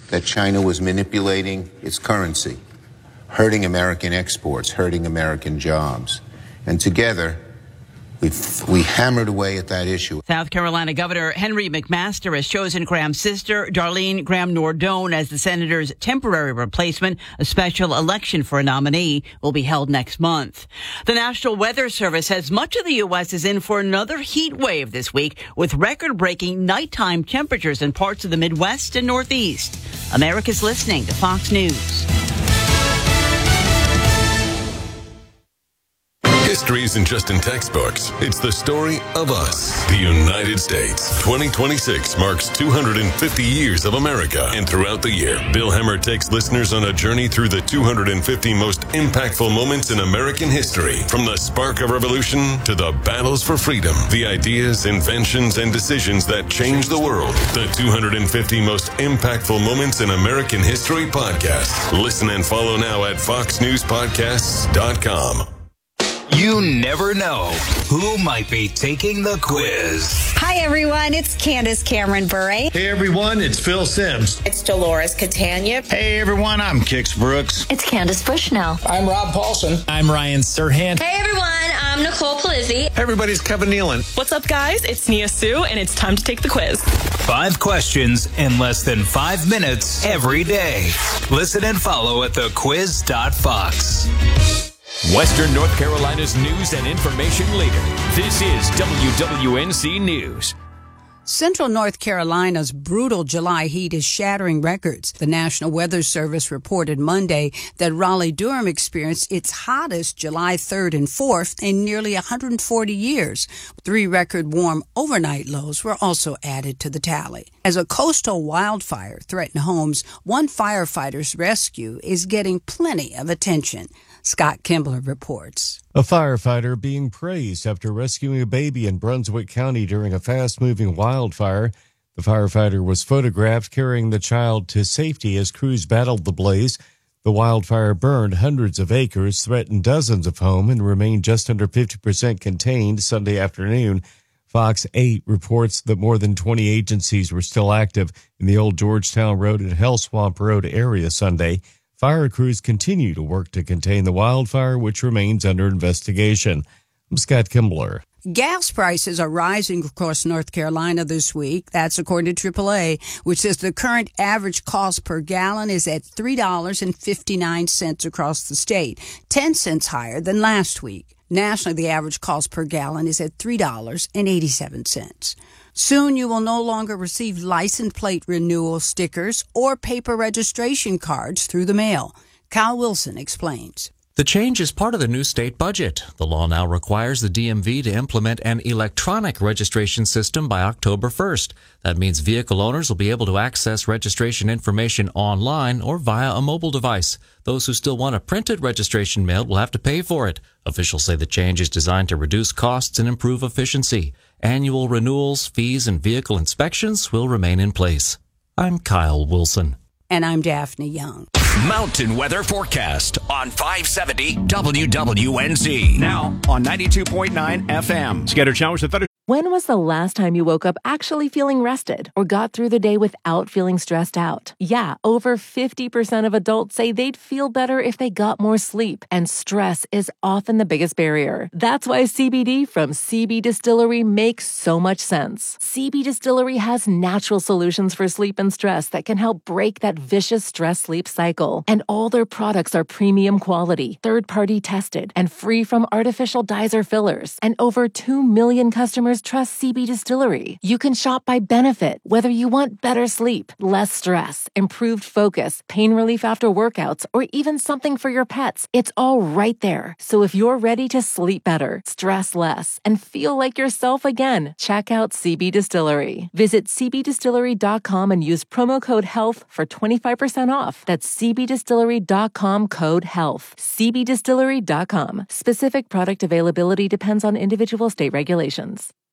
that China was manipulating its currency, hurting American exports, hurting American jobs. And together, we hammered away at that issue. South Carolina Governor Henry McMaster has chosen Graham's sister, Darlene Graham Nordone, as the senator's temporary replacement. A special election for a nominee will be held next month. The National Weather Service says much of the U.S. is in for another heat wave this week, with record-breaking nighttime temperatures in parts of the Midwest and Northeast. America's listening to Fox News. History isn't just in textbooks. It's the story of us. The United States. 2026 marks 250 years of America. And throughout the year, Bill Hemmer takes listeners on a journey through the 250 most impactful moments in American history. From the spark of revolution to the battles for freedom. The ideas, inventions, and decisions that changed the world. The 250 most impactful moments in American history podcast. Listen and follow now at foxnewspodcasts.com. You never know who might be taking the quiz. Hi, everyone. It's Candace Cameron Bure. Hey, everyone. It's Phil Sims. It's Dolores Catania. Hey, everyone. I'm Kix Brooks. It's Candace Bushnell. I'm Rob Paulson. I'm Ryan Serhant. Hey, everyone. I'm Nicole Palizzi. Hey, everybody's Kevin Nealon. What's up, guys? It's Nia Sue, and it's time to take the quiz. 5 questions in less than 5 minutes every day. Listen and follow at thequiz.fox. Western North Carolina's news and information leader. This is WWNC News. Central North Carolina's brutal July heat is shattering records. The National Weather Service reported Monday that Raleigh-Durham experienced its hottest July 3rd and 4th in nearly 140 years. 3 record warm overnight lows were also added to the tally. As a coastal wildfire threatened homes, one firefighter's rescue is getting plenty of attention. Scott Kimbler reports. A firefighter being praised after rescuing a baby in Brunswick County during a fast-moving wildfire. The firefighter was photographed carrying the child to safety as crews battled the blaze. The wildfire burned hundreds of acres, threatened dozens of homes, and remained just under 50% contained Sunday afternoon. Fox 8 reports that more than 20 agencies were still active in the Old Georgetown Road and Hell Swamp Road area Sunday. Fire crews continue to work to contain the wildfire, which remains under investigation. I'm Scott Kimbler. Gas prices are rising across North Carolina this week. That's according to AAA, which says the current average cost per gallon is at $3.59 across the state, 10 cents higher than last week. Nationally, the average cost per gallon is at $3.87. Soon you will no longer receive license plate renewal stickers or paper registration cards through the mail. Kyle Wilson explains. The change is part of the new state budget. The law now requires the DMV to implement an electronic registration system by October 1st. That means vehicle owners will be able to access registration information online or via a mobile device. Those who still want a printed registration mailed will have to pay for it. Officials say the change is designed to reduce costs and improve efficiency. Annual renewals, fees, and vehicle inspections will remain in place. I'm Kyle Wilson. And I'm Daphne Young. Mountain weather forecast on 570 WWNZ. Now on 92.9 FM. Scattered showers and thunder. When was the last time you woke up actually feeling rested or got through the day without feeling stressed out? Yeah, over 50% of adults say they'd feel better if they got more sleep, and stress is often the biggest barrier. That's why CBD from CB Distillery makes so much sense. CB Distillery has natural solutions for sleep and stress that can help break that vicious stress-sleep cycle. And all their products are premium quality, third-party tested, and free from artificial dyes or fillers. And over 2 million customers trust CB Distillery. You can shop by benefit, whether you want better sleep, less stress, improved focus, pain relief after workouts, or even something for your pets. It's all right there. So if you're ready to sleep better, stress less, and feel like yourself again, check out CB Distillery. Visit cbdistillery.com and use promo code HEALTH for 25% off. That's cbdistillery.com code HEALTH. cbdistillery.com. Specific product availability depends on individual state regulations.